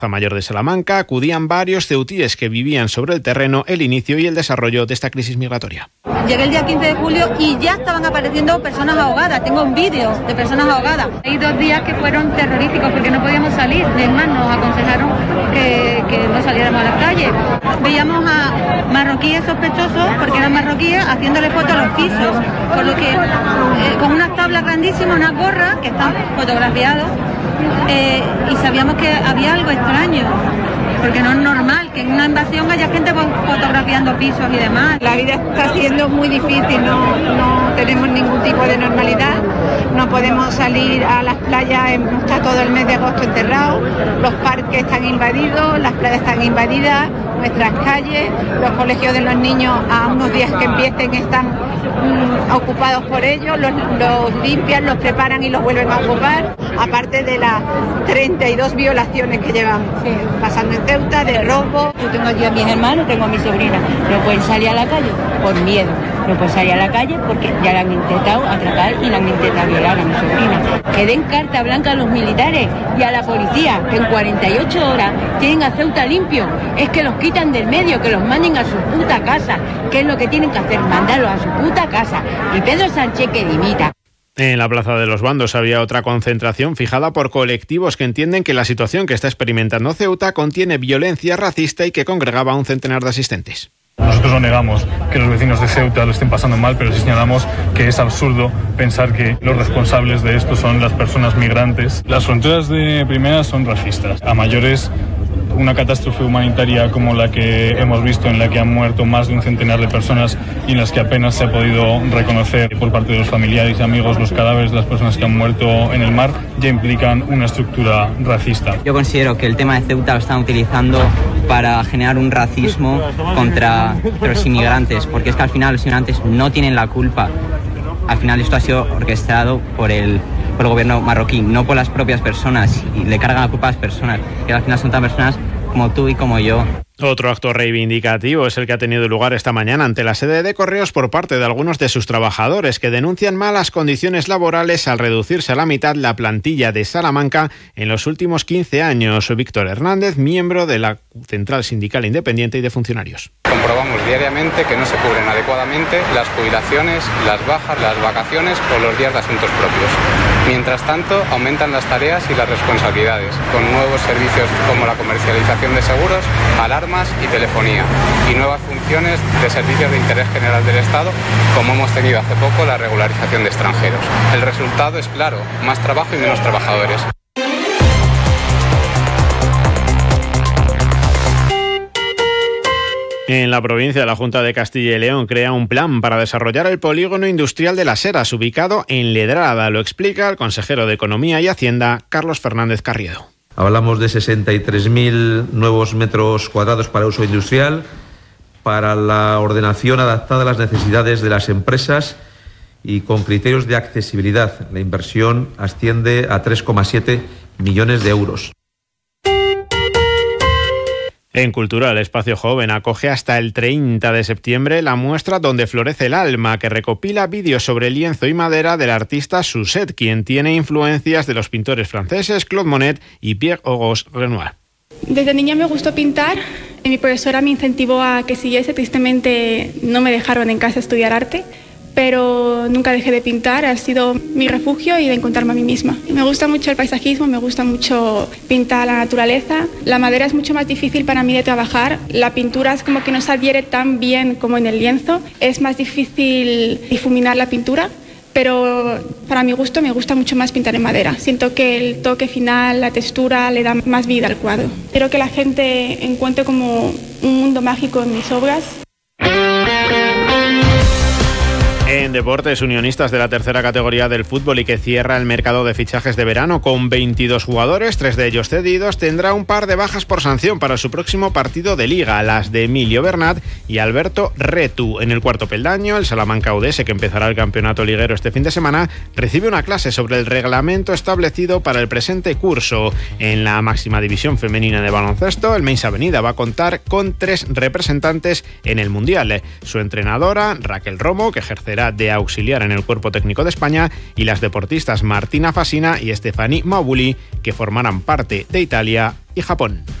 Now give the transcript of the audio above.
Mayor de Salamanca acudían varios ceutíes que vivían sobre el terreno el inicio y el desarrollo de esta crisis migratoria. Llegué el día 15 de julio y ya estaban apareciendo personas ahogadas. Tengo un vídeo de personas ahogadas. Hay 2 días que fueron terroríficos porque no podíamos salir. Además nos aconsejaron que no saliéramos a la calle. Veíamos a marroquíes sospechosos, porque eran marroquíes, haciéndole fotos a los pisos. Por lo que con unas tablas grandísimas, unas gorras que están fotografiados. Y sabíamos que había algo extraño, porque no es normal que en una invasión haya gente fotografiando pisos y demás. La vida está siendo muy difícil, no tenemos ningún tipo de normalidad, no podemos salir a las playas, está todo el mes de agosto encerrado, los parques están invadidos, las playas están invadidas, nuestras calles, los colegios de los niños a unos días que empiecen están ocupados por ellos, los limpian, los preparan y los vuelven a ocupar, aparte de las 32 violaciones que llevan pasando en Ceuta, de robo. Yo tengo aquí a mis hermanos, tengo a mi sobrina, no pueden salir a la calle por miedo, no pueden salir a la calle porque ya la han intentado atracar y la han intentado violar a mi sobrina. Que den carta blanca a los militares y a la policía, que en 48 horas tienen a Ceuta limpio, es que los quitan del medio, que los manden a su puta casa, que es lo que tienen que hacer, mandarlos a su puta casa, y Pedro Sánchez que dimita. En la Plaza de los Bandos había otra concentración fijada por colectivos que entienden que la situación que está experimentando Ceuta contiene violencia racista y que congregaba a un centenar de asistentes. Nosotros no negamos que los vecinos de Ceuta lo estén pasando mal, pero sí señalamos que es absurdo pensar que los responsables de esto son las personas migrantes. Las fronteras de primera son racistas. A mayores, una catástrofe humanitaria como la que hemos visto, en la que han muerto más de un centenar de personas y en las que apenas se ha podido reconocer por parte de los familiares y amigos los cadáveres de las personas que han muerto en el mar, ya implican una estructura racista. Yo considero que el tema de Ceuta lo están utilizando para generar un racismo contra los inmigrantes, porque es que al final los inmigrantes no tienen la culpa. Al final esto ha sido orquestado por el gobierno marroquí, no por las propias personas, y le cargan la culpa a las personas, que al final son tan personas como tú y como yo. Otro acto reivindicativo es el que ha tenido lugar esta mañana ante la sede de Correos por parte de algunos de sus trabajadores que denuncian malas condiciones laborales al reducirse a la mitad la plantilla de Salamanca en los últimos 15 años. Víctor Hernández, miembro de la Central Sindical Independiente y de Funcionarios. Comprobamos diariamente que no se cubren adecuadamente las jubilaciones, las bajas, las vacaciones o los días de asuntos propios. Mientras tanto, aumentan las tareas y las responsabilidades, con nuevos servicios como la comercialización de seguros, alarmas y telefonía, y nuevas funciones de servicios de interés general del Estado, como hemos tenido hace poco la regularización de extranjeros. El resultado es claro, más trabajo y menos trabajadores. En la provincia, la Junta de Castilla y León crea un plan para desarrollar el polígono industrial de Las Heras, ubicado en Ledrada. Lo explica el consejero de Economía y Hacienda, Carlos Fernández Carriedo. Hablamos de 63.000 nuevos metros cuadrados para uso industrial, para la ordenación adaptada a las necesidades de las empresas y con criterios de accesibilidad. La inversión asciende a 3,7 millones de euros. En Cultura, el Espacio Joven acoge hasta el 30 de septiembre la muestra Donde florece el alma, que recopila vídeos sobre lienzo y madera del artista Suzette, quien tiene influencias de los pintores franceses Claude Monet y Pierre-Auguste Renoir. Desde niña me gustó pintar. Mi profesora me incentivó a que siguiese. Tristemente no me dejaron en casa estudiar arte, pero nunca dejé de pintar. Ha sido mi refugio y de encontrarme a mí misma. Me gusta mucho el paisajismo, me gusta mucho pintar la naturaleza. La madera es mucho más difícil para mí de trabajar. La pintura es como que no se adhiere tan bien como en el lienzo. Es más difícil difuminar la pintura, pero para mi gusto me gusta mucho más pintar en madera. Siento que el toque final, la textura, le da más vida al cuadro. Quiero que la gente encuentre como un mundo mágico en mis obras. En deportes, Unionistas de la tercera categoría del fútbol y que cierra el mercado de fichajes de verano con 22 jugadores, 3 de ellos cedidos, tendrá un par de bajas por sanción para su próximo partido de Liga, las de Emilio Bernat y Alberto Retu. En el cuarto peldaño, el Salamanca Udese, que empezará el campeonato liguero este fin de semana, recibe una clase sobre el reglamento establecido para el presente curso. En la máxima división femenina de baloncesto, el Meis Avenida va a contar con 3 representantes en el Mundial. Su entrenadora, Raquel Romo, que ejercerá volverá de auxiliar en el cuerpo técnico de España, y las deportistas Martina Fasina y Stefani Maubuli, que formarán parte de Italia y Japón.